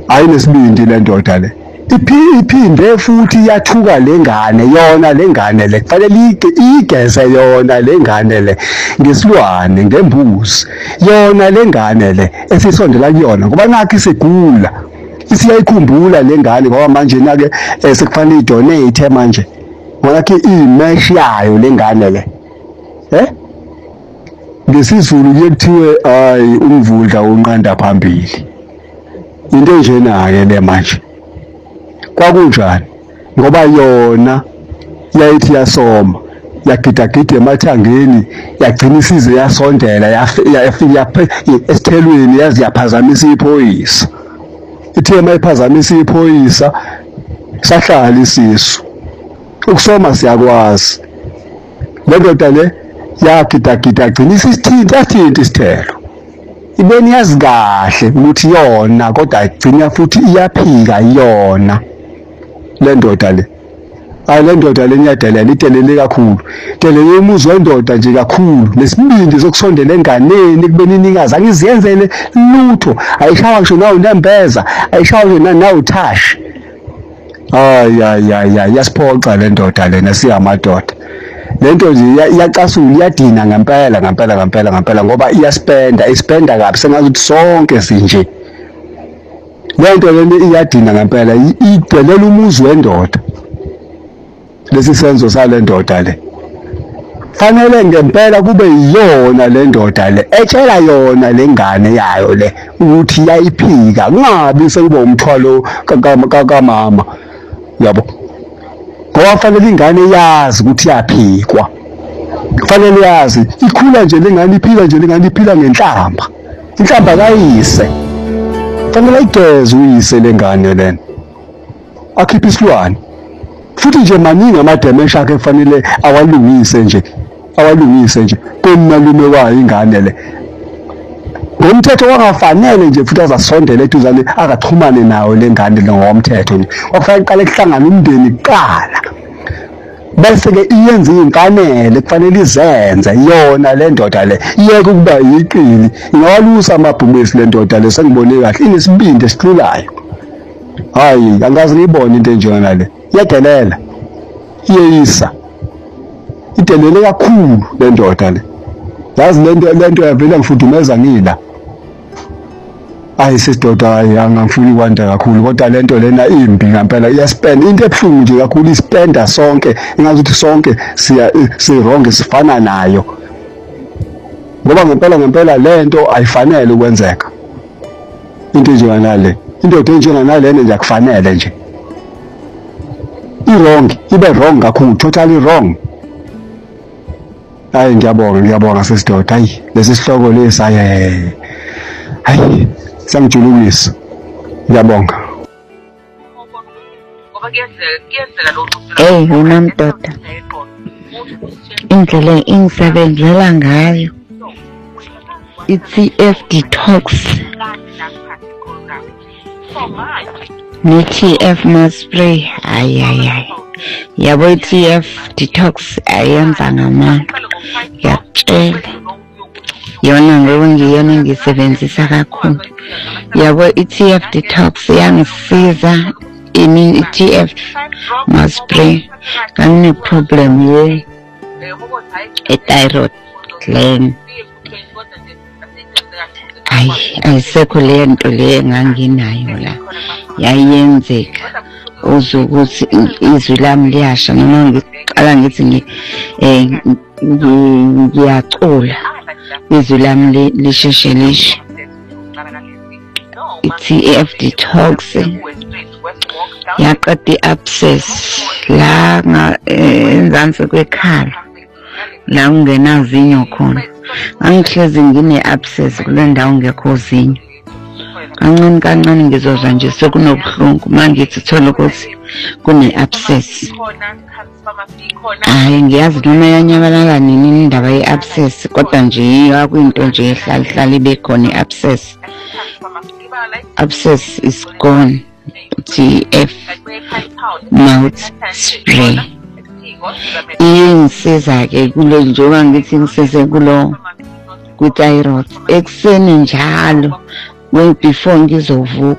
ayinesibindi le ndoda le. Iphinde futhi yathuka lengane yona lengane le kufanele igeze yona lengane le ngesilwane ngembuzi yona lengane le esisondela kuyona ngoba nakho isigula isiyayikhumbula lengane ngoba manje nake sekufanele idonate manje ngoba ke imesh yayo lengane le ngesizulu kuyekuthiwe hayi umvundla unqanda phambili into enjenayo le manje kwakunjani ngoba yona yayithi yasoma yagidagida emathangeni yagcina isize yasondela yafika esithelweni yazi yaphazamisa iphoyisa ithe mayiphazamisa iphoyisa sahlala isisu ukusoma siyakwazi le ndoda le yagidagida agcina isithinta isithelo ibeni yazi kahle ukuthi yona kodwa igcina futhi iyaphika yona le ndoda le hayi le ndoda le nyadelela itelele kakhulu telele umuzi wendoda nje kakhulu nesibindi sokusondela enganeni kubeni iningazi angiziyenzele lutho ayishawa ngisho nawo nembeza ayishawa nje nawo thash yasiphoxa le ndoda lena siyamadoda lento nje iyacasula iyadina ngempela ngoba ispenda kabi sengazuthi sonke sinje lento lena iyadina ngempela idelela umuzi wendoda lesi senzo sale ndoda le fanele ngempela kube yiyona le ndoda le etshela yona lengane yayo le ukuthi yayiphika kungabi sekuba umthwalo kaMama yabo ngoba fanele ingane yazi ukuthi yaphikwa kufanele yazi ikhula nje lengane iphila ngenhlamba inhlamba kayise fanele igeze uyise lengane lena akhiphe isilwane futhi nje maningi amademensha akhe kufanele awalungise nje komalume wayo ingane le ngomthetho wangafanele nje futhi azasondela eduzane akaxhumane nawo lengane ngomthetho nje wakufanele iqale kuhlangana umndeni kuqala bese ke iyenza imfanele kufanele izenze yona le ndoda le iyeke ukuba yiqili ingawalusa amabhumesi le ndoda le sengibone kahle inesibindi esihlulayo hayi angazi ngiyibone into enjena le iyadelela iyeyisa idelele kakhulu le ndoda le yazi lento yavela ngifudumeza ngila hayi sesidoda hayi angangifuni kwanda kakhulu kodwa lento lena imbi ngempela iyaspenda into ebuhlungu nje kakhulu ispenda sonke engazuthi sonke sironge sifana nayo ngoba ngempela lento ayifanele ukwenzeka into njengana le into njengana lena nje akufanele nje wrong ibe wrong kakhulu totally wrong hayi ngiyabonga sesidoda hayi lesi sihloko lesi hayi sangijulukisa ngiyabonga wena mdoda indlela ingisebenzela ngayo i-TF detox ne-TF maspray hayi yabo i-TF detox ayenza ngamandla ngiyakutshela yona ngoba ngiyona ngiyisebenzisa kakhulu yabo i-TF detox yangisiza i-TF maspray ngane-problem ye-thyroid gland ayisekho leyo nto leyo enganginayo la yayiyenzeka uzwe ukuthi izwi lami liyasha noma ngiqala ngithi ngiyacula izwi lami lisheshe lishe i-TF detox yaqeda i-abscess la enzansi kwekhala la kungenazinyo khona angihlezi ngine-abscess kule ndawo ngekho zinyo kancane ngizozwa nje sekunobuhlungu mangithi thola ukuthi kune-abscess hayi ngiyazi noma yanyamalala nini indaba ye-abscess kodwa nje akuyinto nje ehlala ibe khona i-abscess is gone TF mouth spray ingisiza-ke kulo njengoba ngithi ngisize kulo kwi-thyroid ekuseni njalo before ngizovuka